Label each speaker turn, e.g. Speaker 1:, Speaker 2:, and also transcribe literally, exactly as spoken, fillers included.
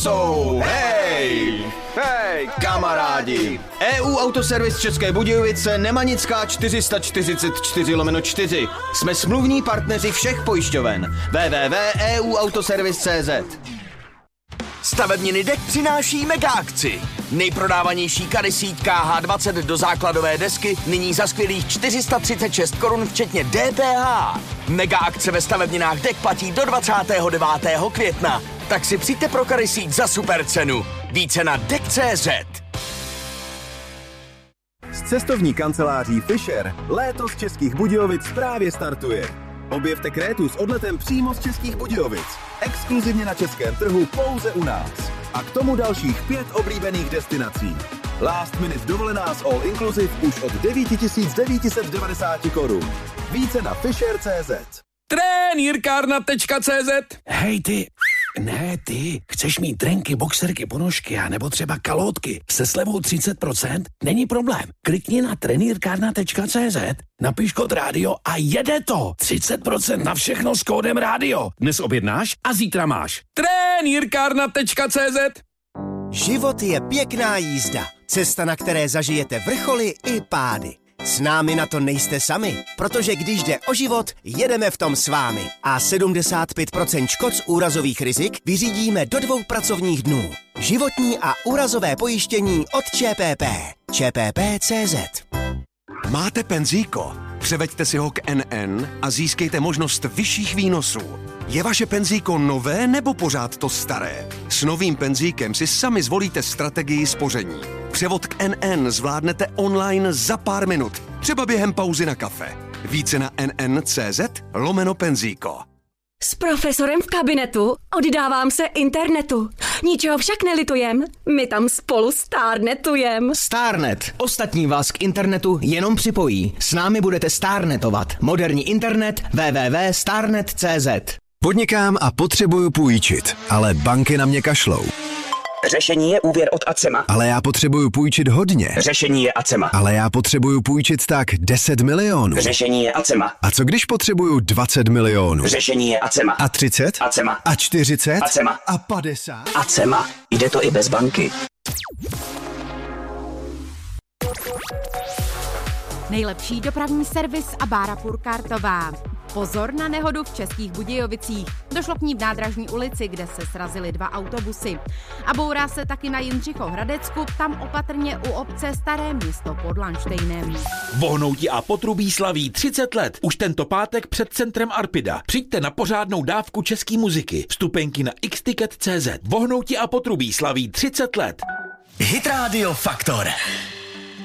Speaker 1: So, hej! Hej, kamarádi! E U Autoservis České Budějovice, Nemanická čtyři sta čtyřicet čtyři lomeno čtyři. Jsme smluvní partneři všech pojišťoven. w w w tečka e u autoservis tečka c z.
Speaker 2: Stavebniny dek přináší mega akci. Nejprodávanější kary síť K H dvacet do základové desky nyní za skvělých čtyři sta třicet šest korun včetně D P H. Mega akce ve stavebninách dek platí do dvacátého devátého května. Tak si přijďte pro kary síť za super cenu. Více na dek tečka cé zet.
Speaker 3: S cestovní kanceláří Fisher léto z Českých Budějovic právě startuje. Objevte Krétu s odletem přímo z Českých Budějovic. Exkluzivně na českém trhu pouze u nás. A k tomu dalších pět oblíbených destinací. Last minute dovolená s all inclusive už od devět tisíc devět set devadesát korun. Více na fisher tečka cé zet.
Speaker 4: Trenýrkárna tečka cé zet.
Speaker 5: Hej ty, ne ty, chceš mít trenky, boxerky, ponožky a nebo třeba kalótky se slevou třicet procent? Není problém. Klikni na trenýrkárna tečka cé zet, napiš kód rádio a jede to. třicet procent na všechno s kódem rádio. Dnes objednáš a zítra máš.
Speaker 4: Trenýrkárna tečka cé zet.
Speaker 2: Život je pěkná jízda. Cesta, na které zažijete vrcholy i pády. S námi na to nejste sami, protože když jde o život, jedeme v tom s vámi. A sedmdesát pět procent škod z úrazových rizik vyřídíme do dvou pracovních dnů. Životní a úrazové pojištění od ČPP. ČPP tečka cé zet.
Speaker 6: Máte penzíko? Převeďte si ho k N N a získejte možnost vyšších výnosů. Je vaše penzíko nové nebo pořád to staré? S novým penzíkem si sami zvolíte strategii spoření. Převod k N N zvládnete online za pár minut, třeba během pauzy na kafe. Více na N N tečka cé zet lomeno penzíko.
Speaker 7: S profesorem v kabinetu oddávám se internetu. Ničeho však nelitujem, my tam spolu stárnetujem.
Speaker 1: Starnet. Ostatní vás k internetu jenom připojí. S námi budete starnetovat. Moderní internet w w w tečka starnet tečka cé zet.
Speaker 3: Podnikám a potřebuju půjčit, ale banky na mě kašlou.
Speaker 8: Řešení je úvěr od Acema.
Speaker 3: Ale já potřebuju půjčit hodně.
Speaker 8: Řešení je Acema.
Speaker 3: Ale já potřebuju půjčit tak deset milionů.
Speaker 8: Řešení je Acema.
Speaker 3: A co když potřebuju dvacet milionů?
Speaker 8: Řešení je Acema.
Speaker 3: A třicet?
Speaker 8: Acema.
Speaker 3: A čtyřicet?
Speaker 8: Acema.
Speaker 3: A padesát?
Speaker 8: Acema. Jde to i bez banky.
Speaker 9: Nejlepší dopravní servis a Bára Purkartová. Pozor na nehodu v Českých Budějovicích. Došlo k ní v Nádražní ulici, kde se srazily dva autobusy. A bourá se taky na Jindřichohradecku, tam opatrně u obce Staré Město pod Lanštejnem.
Speaker 4: Vohnoutí a Potrubí slaví třicet let. Už tento pátek před centrem Arpida. Přijďte na pořádnou dávku české muziky. Vstupenky na x ticket tečka cé zet. Vohnoutí a Potrubí slaví třicet let.
Speaker 2: Hit Radio Faktor.